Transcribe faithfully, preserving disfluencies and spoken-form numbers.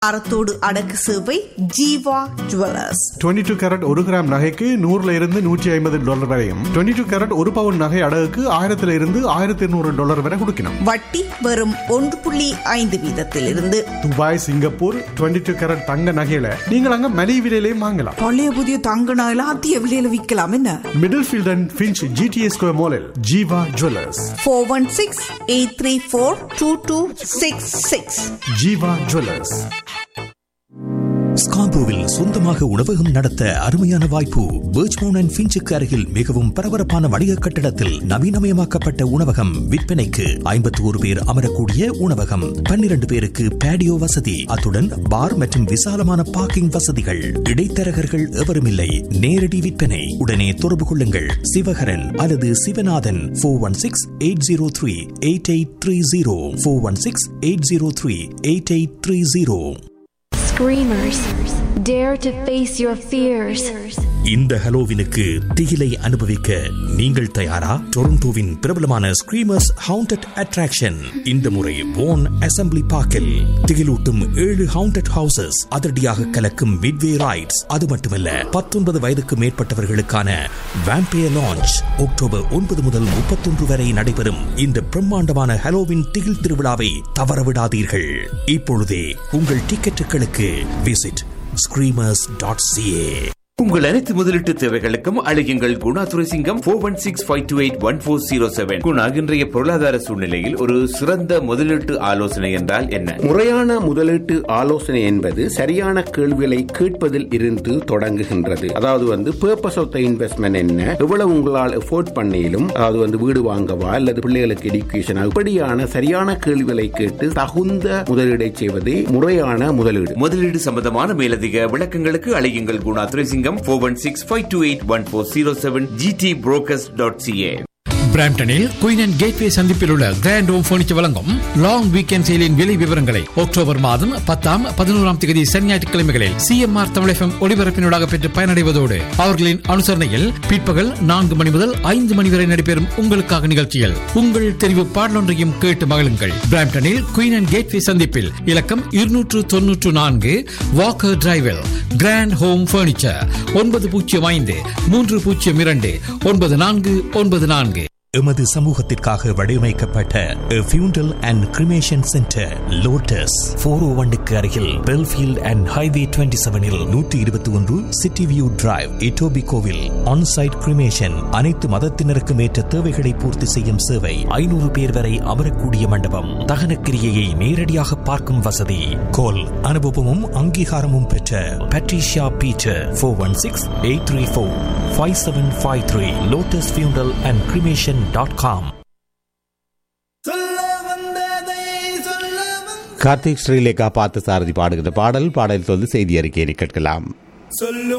அறத்தோடு அடக்கு சேவை Jeeva jewellers. Twenty two carat ஒரு கிராம் நகைக்கு நூறுல இருந்து நூற்றி ஐம்பது டாலர் வரையும், டுவெண்ட்டி டூ கேரட் ஒரு பவுன் நகை அடகுக்கு ஆயிரத்துல இருந்து ஆயிரத்தி இருநூறு டாலர் வரை கொடுக்கணும். வட்டி வெறும் ஒன்று புள்ளி ஐந்து வீதத்தில் இருந்து. Dubai, Singapore twenty two carat தங்க நகையில நீங்கள் அங்க மலிவு விலையிலேயும் வாங்கலாம். பழைய புதிய தங்க நகையில அதிக விலையில விற்கலாம். என்ன middle field and Finch GTA square மாலில் Jeeva jewellers. Four one six eight three four two two six six. Jeeva jewellers. ஸ்கார்போவில் சொந்தமாக உணவகம் நடத்த அருமையான வாய்ப்பு. பர்ச்மவுண்ட் அண்ட் ஃபின்ச்சுக்கு அருகில் மிகவும் பரபரப்பான வணிக கட்டடத்தில் நவீனமயமாக்கப்பட்ட உணவகம் விற்பனைக்கு. ஐம்பத்தி ஒரு பேர் அமரக்கூடிய உணவகம், பன்னிரண்டு பேருக்கு பேடியோ வசதி, அத்துடன் பார் மற்றும் விசாலமான பார்க்கிங் வசதிகள். இடைத்தரகர்கள் எவரும் இல்லை. நேரடி விற்பனை. உடனே தொடர்பு கொள்ளுங்கள் சிவகரன் அல்லது Sivanathan. Four one six eight zero three eight eight three zero four one six eight zero three eight eight three zero. Screamers, dare to face your fears. இந்த ஹலோவினுக்கு திகிலை அனுபவிக்க நீங்கள் தயாரா? டொரண்டோவின் பிரபலமான ஸ்கிரீமர்ஸ் ஹவுண்டட் அட்ராக்ஷன் இந்த முறை வான் அசெம்பிளி பார்க்கில் திகிலூட்டும் ஏழு ஹவுண்டட் ஹவுசஸ், அதிரடியாக கலக்கும் மிட்வே ரைட்ஸ். அது மட்டுமல்ல, பத்தொன்பது வயதுக்கு மேற்பட்டவர்களுக்கான வேம்பயர் லான்ச். அக்டோபர் ஒன்பது முதல் முப்பத்தொன்று வரை நடைபெறும் இந்த பிரம்மாண்டமான ஹலோவின் திகில் திருவிழாவை தவறவிடாதீர்கள். இப்பொழுதே உங்கள் டிக்கெட்டுகளுக்கு விசிட் ஸ்கிரீமர்ஸ் டாட் சிஏ. உங்கள் அனைத்து முதலீட்டு தேவைகளுக்கும் அழையுங்கள் Guna Thuraisingam. Four one six five two eight one four zero seven. Guna, இன்றைய பொருளாதார சூழ்நிலையில் ஒரு சிறந்த முதலீட்டு ஆலோசனை என்றால் என்ன? முறையான முதலீட்டு ஆலோசனை என்பது சரியான கேள்விகளை கேட்பதில் இருந்து தொடங்குகின்றது. அதாவது வந்து பர்பஸ் ஆஃப் த இன்வெஸ்ட்மெண்ட் என்ன, எவ்வளவு உங்களால் எஃபோர்ட் பண்ணிலும், அதாவது வந்து வீடு வாங்கவா அல்லது பிள்ளைகளுக்கு எடுக்கேஷன், இப்படியான சரியான கேள்விகளை கேட்டு தகுந்த முதலீடை செய்வதே முறையான முதலீடு. முதலீடு சம்பந்தமான மேலதிக விளக்கங்களுக்கு அழையுங்கள் Guna Thuraisingam. four one six five two eight one four zero seven g t brokers dot c a. பிராம்டனில் queen and gateway சந்திப்பில் உள்ள கிராண்ட் ஹோம் பர்னிச்சர் வழங்கும் லாங் வீக்கெண்ட் சேலின் விலை விவரங்களை அக்டோபர் மாதம் பத்தாம் பதினோராம் தேதி சனி ஞாயிற்றுக்கிழமைகளில் சிஎம்ஆர் தமிழ் எஃப்எம் ஒளிபரப்பினூடாக பெற்று பயனடைவதோடு அவர்களின் அனுசரணையில் பிற்பகல் நான்கு மணி முதல் ஐந்து மணி வரை நடைபெறும் உங்களுக்காக நிகழ்ச்சியில் உங்கள் தெரிவு பாடலொன்றையும் கேட்டு மகிழுங்கள். பிராம்டனில் குயின் அண்ட் கேட்வே சந்திப்பில் இலக்கம் இருநூற்று தொன்னூற்று நான்கு வாக்கர் டிரைவில் கிராண்ட் ஹோம் பர்னிச்சர் ஒன்பது பூஜ்ஜியம் ஐந்து மூன்று பூஜ்ஜியம் இரண்டு ஒன்பது நான்கு ஒன்பது நான்கு. எமது சமூகத்திற்காக வடிவமைக்கப்பட்ட ஃபியூண்டல் அண்ட் கிரிமேஷன் சென்டர் லோட்டஸ் போர் ஓ ஒன்னுக்கு அருகில் பெல்ஃபீல்ட் அண்ட் ஹைவே டுவெண்ட்டி செவனில் நூற்றி இருபத்தி ஒன்று city view drive, இட்டோபிகோவில் onsite cremation. அனைத்து மதத்தினருக்கும் ஏற்ற தேவைகளை பூர்த்தி செய்யும் சேவை. ஐநூறு பேர் வரை அமரக்கூடிய மண்டபம். தகனக்கிரியையை நேரடியாக பார்க்கும் வசதி. கோல் அனுபவமும் அங்கீகாரமும் பெற்ற Patricia Peter. Four one six eight three four five seven five three. Lotus ஃபியூண்டல் and cremation dot com. Karthik Srilekha பார்த்த சாரதி பாடுகிற பாடல் பாடல் சொல்லி செய்தி அறிக்கையை கேட்கலாம்.